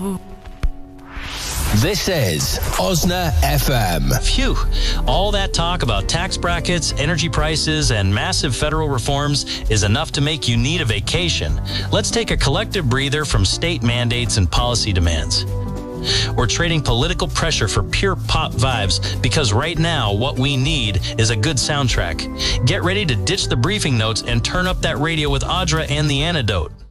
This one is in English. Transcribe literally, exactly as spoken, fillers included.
This is Osna F M. Phew. All that talk about tax brackets, energy prices, and massive federal reforms is enough to make you need a vacation. Let's take a collective breather from state mandates and policy demands. We're trading political pressure for pure pop vibes because right now what we need is a good soundtrack. Get ready to ditch the briefing notes and turn up that radio with Audra and the Antidote.